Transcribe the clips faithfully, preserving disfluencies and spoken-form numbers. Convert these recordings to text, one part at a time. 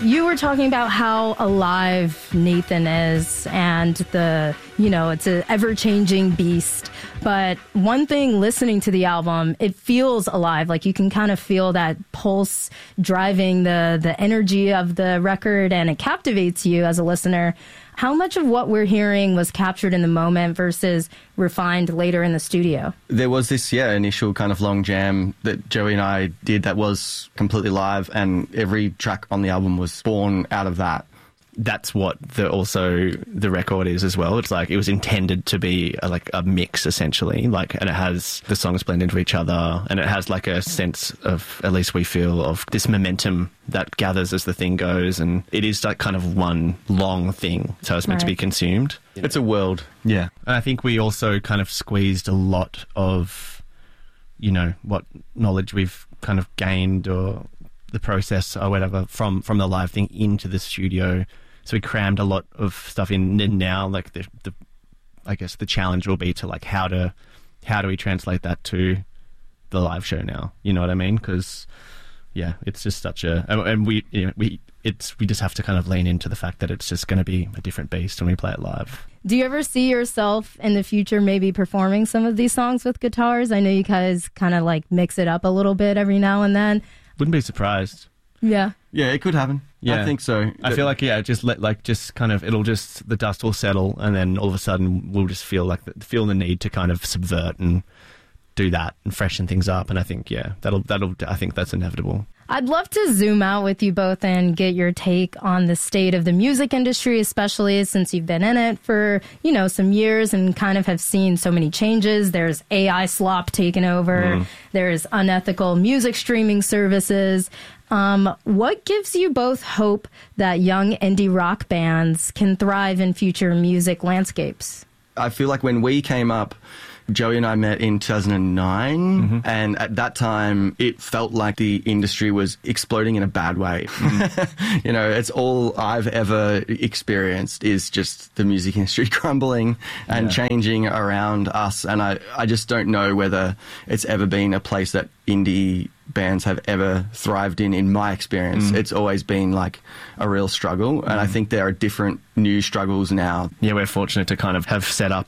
You were talking about how alive Nathan is and the, you know, it's an ever-changing beast. But one thing, listening to the album, it feels alive. Like you can kind of feel that pulse driving the, the energy of the record, and it captivates you as a listener. How much of what we're hearing was captured in the moment versus refined later in the studio? There was this, yeah, initial kind of long jam that Joey and I did that was completely live, and every track on the album was born out of that. That's what the also the record is as well. It's like it was intended to be a, like a mix essentially, like, and it has the songs blend into each other, and it has like a sense of, at least we feel, of this momentum that gathers as the thing goes, and it is like kind of one long thing, so it's meant right. to be consumed. It's a world. Yeah, and I think we also kind of squeezed a lot of, you know, what knowledge we've kind of gained or the process or whatever from from the live thing into the studio. So we crammed a lot of stuff in, and now, like the, the, I guess the challenge will be to like how to, how do we translate that to the live show now? You know what I mean? Because, yeah, it's just such a, and we, you know, we, it's we just have to kind of lean into the fact that it's just going to be a different beast when we play it live. Do you ever see yourself in the future maybe performing some of these songs with guitars? I know you guys kind of like mix it up a little bit every now and then. Wouldn't be surprised. Yeah. Yeah, it could happen. Yeah. I think so. I feel like, yeah, just let, like, just kind of, it'll just, the dust will settle, and then all of a sudden we'll just feel like, feel the need to kind of subvert and do that and freshen things up. And I think, yeah, that'll, that'll, I think that's inevitable. I'd love to zoom out with you both and get your take on the state of the music industry, especially since you've been in it for, you know, some years and kind of have seen so many changes. There's A I slop taking over. Mm. There's unethical music streaming services. Um, what gives you both hope that young indie rock bands can thrive in future music landscapes? I feel like when we came up, Joey and I met in two thousand nine, mm-hmm. and at that time, it felt like the industry was exploding in a bad way. Mm. You know, it's all I've ever experienced is just the music industry crumbling and yeah. changing around us, and I, I just don't know whether it's ever been a place that indie bands have ever thrived in, in my experience. Mm. It's always been like a real struggle, and mm. I think there are different new struggles now. Yeah, we're fortunate to kind of have set up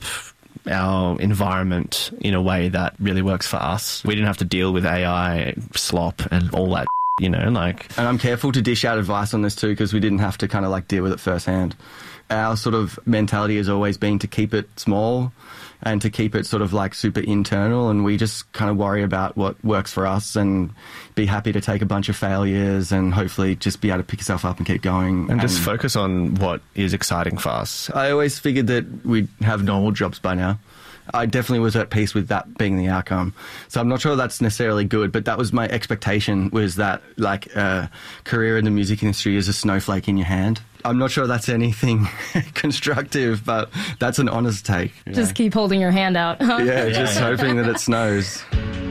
our environment in a way that really works for us. We didn't have to deal with A I slop and all that, you know, like... And I'm careful to dish out advice on this too, because we didn't have to kind of like deal with it firsthand. Our sort of mentality has always been to keep it small and to keep it sort of like super internal, and we just kind of worry about what works for us and be happy to take a bunch of failures and hopefully just be able to pick yourself up and keep going. And, and just focus on what is exciting for us. I always figured that we'd have normal jobs by now. I definitely was at peace with that being the outcome. So I'm not sure that's necessarily good, but that was my expectation, was that like a career in the music industry is a snowflake in your hand. I'm not sure that's anything constructive, but that's an honest take. Just know. Keep holding your hand out. Huh? Yeah, yeah, just hoping that it snows.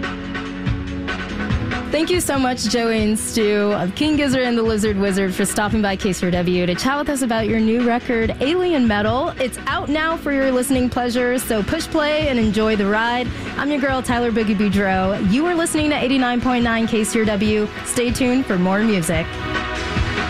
Thank you so much, Joey and Stu of King Gizzard and the Lizard Wizard, for stopping by K C R W to chat with us about your new record, Alien Metal. It's out now for your listening pleasure, so push play and enjoy the ride. I'm your girl, Tyler Boogie Boudreaux. You are listening to eighty-nine point nine K C R W. Stay tuned for more music.